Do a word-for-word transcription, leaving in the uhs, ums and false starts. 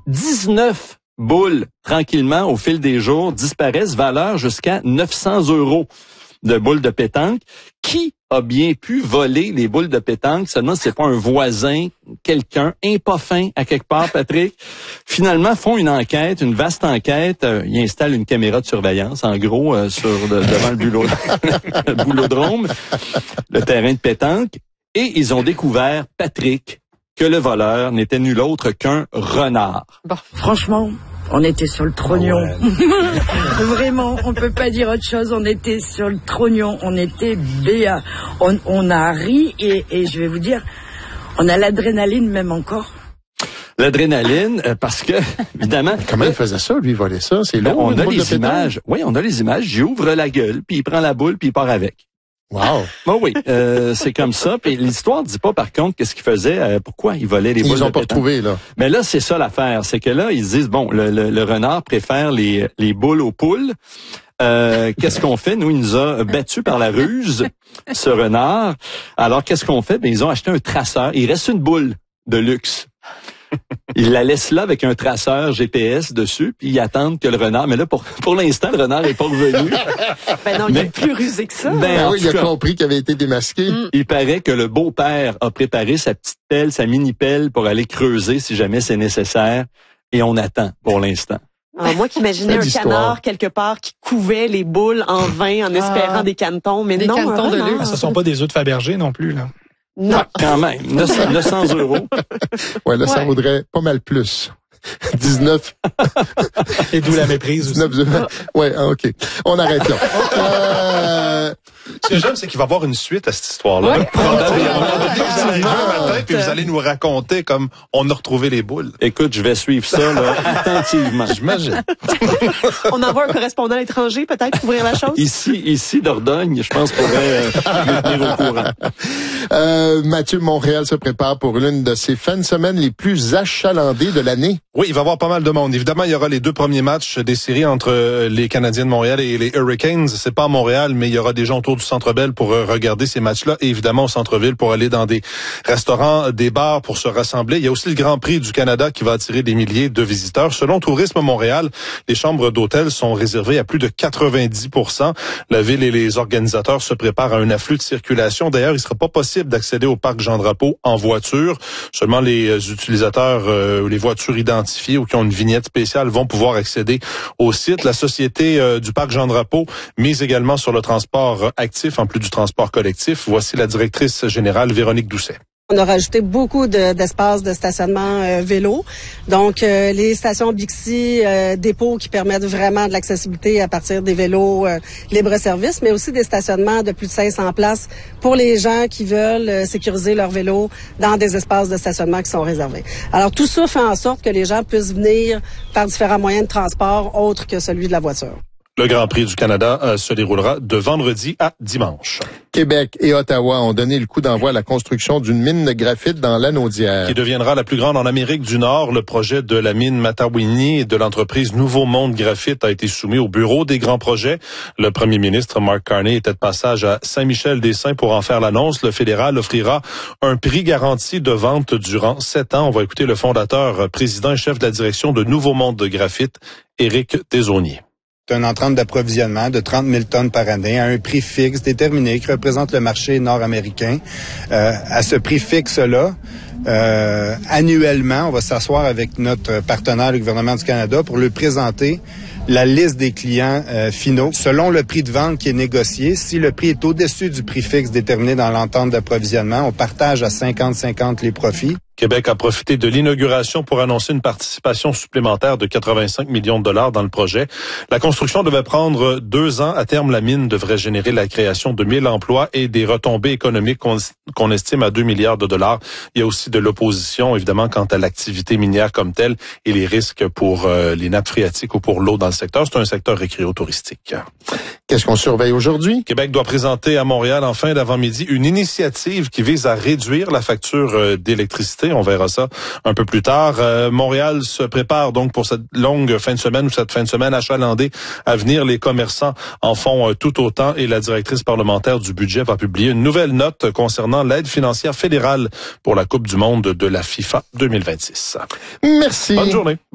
dix-neuf boules, tranquillement, au fil des jours, disparaissent, valeur jusqu'à neuf cents euros de boules de pétanque. Qui a bien pu voler les boules de pétanque? Seulement, c'est pas un voisin, quelqu'un, un pas fin à quelque part, Patrick. Finalement, font une enquête, une vaste enquête. Euh, ils installent une caméra de surveillance, en gros, euh, sur de, devant le, boulot, le boulodrome, le terrain de pétanque. Et ils ont découvert, Patrick, que le voleur n'était nul autre qu'un renard. Bon, franchement, on était sur le trognon. Ouais. Vraiment, on peut pas dire autre chose. On était sur le trognon. On était béat. On, on a ri et, et je vais vous dire, on a l'adrénaline même encore. L'adrénaline, euh, parce que, évidemment... Comment il faisait ça, lui, voler ça? C'est ben, lourd, on a les les images. Oui, on a les images. J'y ouvre la gueule, puis il prend la boule, puis il part avec. Wow. Bon, oui, euh, c'est comme ça. Puis l'histoire dit pas, par contre, qu'est-ce qu'il faisait, euh, pourquoi il volait les boules de pétanque. Ils ont pas retrouvé, là. Mais là, c'est ça l'affaire. C'est que là, ils disent, bon, le, le, le renard préfère les, les boules aux poules. Euh, qu'est-ce qu'on fait? Nous, il nous a battus par la ruse, ce renard. Alors, qu'est-ce qu'on fait? Ben, ils ont acheté un traceur. Il reste une boule de luxe. Ils la laissent là avec un traceur G P S dessus, puis ils attendent que le renard... Mais là, pour pour l'instant, le renard n'est pas revenu. Ben non, il est plus rusé que ça. Ben, ben oui, il a cas, compris qu'il avait été démasqué. Mm. Il paraît que le beau-père a préparé sa petite pelle, sa mini-pelle pour aller creuser si jamais c'est nécessaire. Et on attend pour l'instant. Ah, moi qui imaginais un canard quelque part qui couvait les boules en vain en espérant ah, des canetons, mais des non. Canetons de luxe. Ce ne sont pas des œufs de Fabergé non plus, là. Non. Ah, quand même. neuf cents euros. Ouais, là, ouais. ça vaudrait pas mal plus. dix-neuf. Et d'où la méprise aussi. dix-neuf. Ouais, ah, OK. On arrête là. euh... Ce que j'aime, c'est qu'il va y avoir une suite à cette histoire-là. Ouais. Probablement. Vous arrivez un matin, puis vous allez nous raconter comme on a retrouvé les boules. Écoute, je vais suivre ça là, attentivement. J'imagine. On envoie un correspondant étranger, peut-être, pour ouvrir la chose? Ici, ici, Dordogne, je pense, pourrait euh, nous tenir au courant. Euh, Mathieu, Montréal se prépare pour l'une de ses fins de semaine les plus achalandées de l'année. Oui, il va y avoir pas mal de monde. Évidemment, il y aura les deux premiers matchs des séries entre les Canadiens de Montréal et les Hurricanes. C'est pas à Montréal, mais il y aura des gens autour du Centre Bell pour regarder ces matchs-là et évidemment au centre-ville pour aller dans des restaurants, des bars pour se rassembler. Il y a aussi le Grand Prix du Canada qui va attirer des milliers de visiteurs. Selon Tourisme Montréal, les chambres d'hôtel sont réservées à plus de quatre-vingt-dix pour cent. La ville et les organisateurs se préparent à un afflux de circulation. D'ailleurs, il ne sera pas possible d'accéder au parc Jean-Drapeau en voiture. Seulement les utilisateurs, euh, les voitures identifiées ou qui ont une vignette spéciale vont pouvoir accéder au site. La société euh, du parc Jean-Drapeau mise également sur le transport actif en plus du transport collectif. Voici la directrice générale Véronique Doucet. On a rajouté beaucoup de, d'espaces de stationnement euh, vélo. Donc, euh, les stations Bixi, euh, dépôts qui permettent vraiment de l'accessibilité à partir des vélos euh, libre-service, mais aussi des stationnements de plus de cinq cents places pour les gens qui veulent euh, sécuriser leur vélo dans des espaces de stationnement qui sont réservés. Alors, tout ça fait en sorte que les gens puissent venir par différents moyens de transport autres que celui de la voiture. Le Grand Prix du Canada euh, se déroulera de vendredi à dimanche. Québec et Ottawa ont donné le coup d'envoi à la construction d'une mine de graphite dans l'Anaudière. Qui deviendra la plus grande en Amérique du Nord. Le projet de la mine Matawini et de l'entreprise Nouveau Monde Graphite a été soumis au bureau des grands projets. Le premier ministre Mark Carney était de passage à Saint-Michel-des-Saints pour en faire l'annonce. Le fédéral offrira un prix garanti de vente durant sept ans. On va écouter le fondateur, président et chef de la direction de Nouveau Monde de Graphite, Éric Desaulniers. C'est une entrante d'approvisionnement de trente mille tonnes par année à un prix fixe déterminé qui représente le marché nord-américain. Euh, à ce prix fixe-là, euh, annuellement, on va s'asseoir avec notre partenaire, le gouvernement du Canada, pour lui présenter la liste des clients euh, finaux selon le prix de vente qui est négocié. Si le prix est au-dessus du prix fixe déterminé dans l'entente d'approvisionnement, on partage à cinquante cinquante les profits. Québec a profité de l'inauguration pour annoncer une participation supplémentaire de quatre-vingt-cinq millions de dollars dans le projet. La construction devait prendre deux ans. À terme, la mine devrait générer la création de mille emplois et des retombées économiques qu'on, qu'on estime à deux milliards de dollars. Il y a aussi de l'opposition, évidemment, quant à l'activité minière comme telle et les risques pour euh, les nappes phréatiques ou pour l'eau dans le secteur. C'est un secteur récréo-touristique. Qu'est-ce qu'on surveille aujourd'hui? Québec doit présenter à Montréal en fin d'avant-midi une initiative qui vise à réduire la facture euh, d'électricité. On verra ça un peu plus tard. Euh, Montréal se prépare donc pour cette longue fin de semaine ou cette fin de semaine achalandée à venir. Les commerçants en font euh, tout autant et la directrice parlementaire du budget va publier une nouvelle note concernant l'aide financière fédérale pour la Coupe du monde de la FIFA deux mille vingt-six. Merci. Bonne journée.